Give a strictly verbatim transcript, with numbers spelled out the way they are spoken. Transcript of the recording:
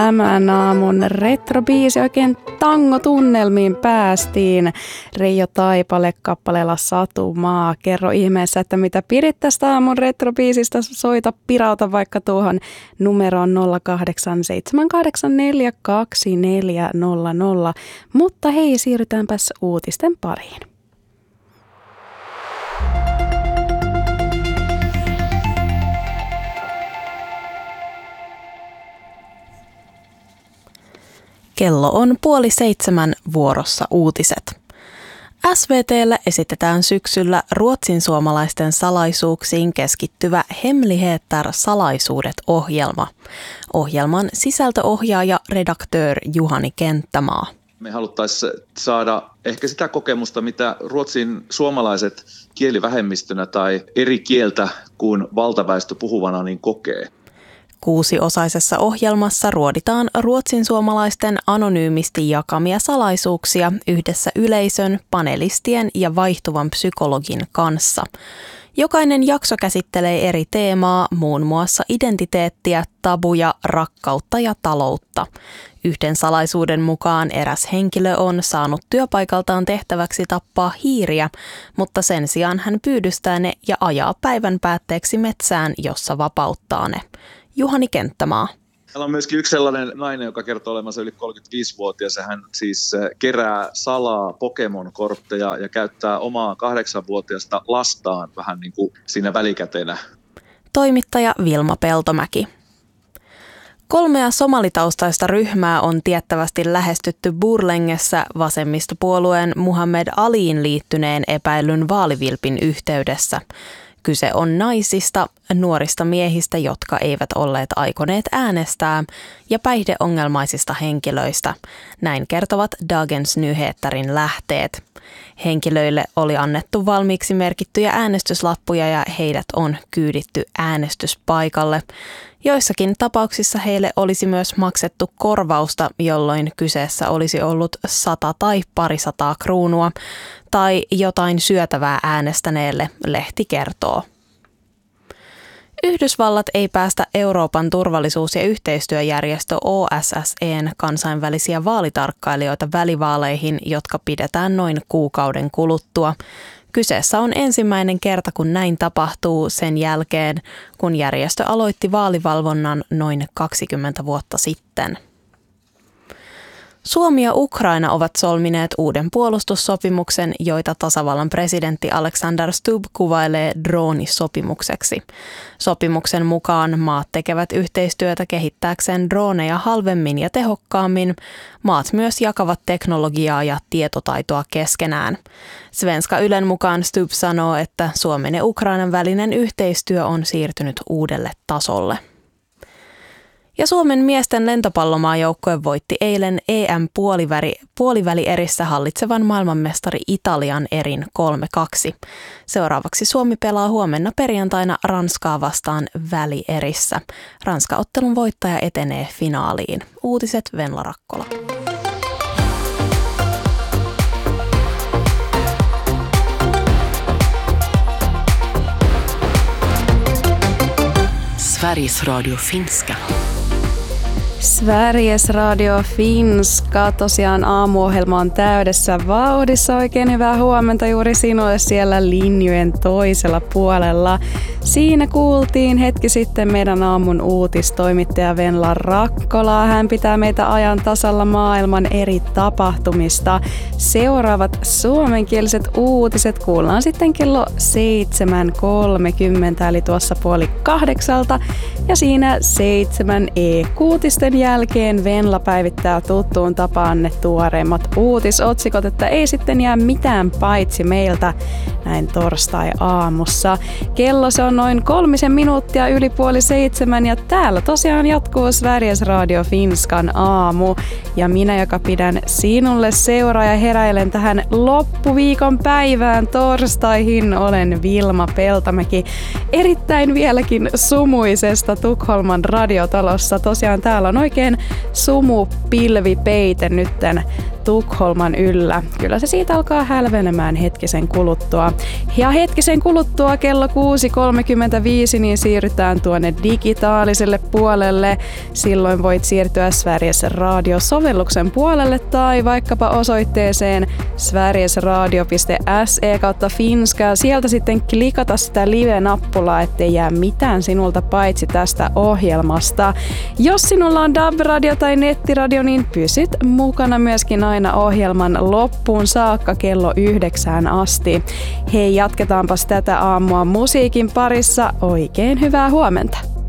Tämän aamun retrobiisi, oikein tangotunnelmiin päästiin. Reijo Taipale kappaleella Satumaa. Kerro ihmeessä, että mitä pidit tästä aamun retrobiisistä. Soita, pirauta vaikka tuohon numeroon nolla kahdeksan seitsemän kahdeksan neljä kaksi neljä nolla nolla. Mutta hei, siirrytäänpäs uutisten pariin. Kello on puoli seitsemän, vuorossa uutiset. S V T:llä esitetään syksyllä ruotsin suomalaisten salaisuuksiin keskittyvä Hemligheter salaisuudet-ohjelma. Ohjelman sisältöohjaaja, redaktör Juhani Kenttämaa. Me haluttaisiin saada ehkä sitä kokemusta, mitä ruotsin suomalaiset kielivähemmistönä tai eri kieltä kuin valtaväestö puhuvana niin kokee. Kuusiosaisessa ohjelmassa ruoditaan ruotsin suomalaisten anonyymisti jakamia salaisuuksia yhdessä yleisön, panelistien ja vaihtuvan psykologin kanssa. Jokainen jakso käsittelee eri teemaa, muun muassa identiteettiä, tabuja, rakkautta ja taloutta. Yhden salaisuuden mukaan eräs henkilö on saanut työpaikaltaan tehtäväksi tappaa hiiriä, mutta sen sijaan hän pyydystää ne ja ajaa päivän päätteeksi metsään, jossa vapauttaa ne. Juhani Kenttämaa. Täällä on myöskin yksi sellainen nainen, joka kertoo olevansa yli kolmekymmentäviisivuotias. Hän siis kerää salaa Pokemon-kortteja ja käyttää omaa kahdeksanvuotiaasta lastaan vähän niin kuin siinä välikätenä. Toimittaja Vilma Peltomäki. Kolmea somalitaustaista ryhmää on tiettävästi lähestytty Burlengessä vasemmistopuolueen Muhammed Aliin liittyneen epäillyn vaalivilpin yhteydessä. Kyse on naisista, nuorista miehistä, jotka eivät olleet aikoneet äänestää, ja päihdeongelmaisista henkilöistä. Näin kertovat Dagens Nyheterin lähteet. Henkilöille oli annettu valmiiksi merkittyjä äänestyslappuja ja heidät on kyyditty äänestyspaikalle. Joissakin tapauksissa heille olisi myös maksettu korvausta, jolloin kyseessä olisi ollut sata tai parisataa kruunua tai jotain syötävää äänestäneelle, lehti kertoo. Yhdysvallat ei päästä Euroopan turvallisuus- ja yhteistyöjärjestö O S S E:n kansainvälisiä vaalitarkkailijoita välivaaleihin, jotka pidetään noin kuukauden kuluttua. Kyseessä on ensimmäinen kerta, kun näin tapahtuu sen jälkeen, kun järjestö aloitti vaalivalvonnan noin kaksikymmentä vuotta sitten. Suomi ja Ukraina ovat solmineet uuden puolustussopimuksen, joita tasavallan presidentti Alexander Stubb kuvailee droonisopimukseksi. Sopimuksen mukaan maat tekevät yhteistyötä kehittääkseen drooneja halvemmin ja tehokkaammin. Maat myös jakavat teknologiaa ja tietotaitoa keskenään. Svenska Ylen mukaan Stubb sanoo, että Suomen ja Ukrainan välinen yhteistyö on siirtynyt uudelle tasolle. Ja Suomen miesten lentopallomaajoukkue voitti eilen E M-puoliväli, puolivälierissä hallitsevan maailmanmestari Italian erin kolme kaksi. Seuraavaksi Suomi pelaa huomenna perjantaina Ranskaa vastaan välierissä. Ranska-ottelun voittaja etenee finaaliin. Uutiset Venla Rakkola. Sveriges Radio Finska. Sveriges Radio Finska, tosiaan aamuohjelma on täydessä vauhdissa. Oikein hyvää huomenta juuri sinulle siellä linjojen toisella puolella. Siinä kuultiin hetki sitten meidän aamun uutistoimittaja Venla Rakkola. Hän pitää meitä ajan tasalla maailman eri tapahtumista. Seuraavat suomenkieliset uutiset kuullaan sitten kello seitsemän kolmekymmentä eli tuossa puoli kahdeksalta. Ja siinä seitsemän e-kuutisten jälkeen Venla päivittää tuttuun tapaan ne tuoreimmat uutisotsikot, että ei sitten jää mitään paitsi meiltä näin torstai-aamussa. Kello se on noin kolmisen minuuttia yli puoli seitsemän ja täällä tosiaan jatkuu Sveriges Radio Finskan aamu. Ja minä, joka pidän sinulle seuraa ja heräilen tähän loppuviikon päivään torstaihin, olen Vilma Peltomäki. Erittäin vieläkin sumuisesta Tukholman radiotalossa. Tosiaan täällä on oikein sumupilvipeite nytten Tukholman yllä. Kyllä se siitä alkaa hälvenemään hetkisen kuluttua. Ja hetkisen kuluttua kello kuusi kolmekymmentäviisi niin siirrytään tuonne digitaaliselle puolelle. Silloin voit siirtyä Sveriges Radio-sovelluksen puolelle tai vaikkapa osoitteeseen sverigesradio piste se kautta finska. Sieltä sitten klikata sitä live-nappulaa, ettei jää mitään sinulta paitsi tästä ohjelmasta. Jos sinulla on D A B-radio tai nettiradio, niin pysyt mukana myöskin aina ohjelman loppuun saakka kello yhdeksään asti. Hei, jatketaanpas tätä aamua musiikin parissa. Oikein hyvää huomenta.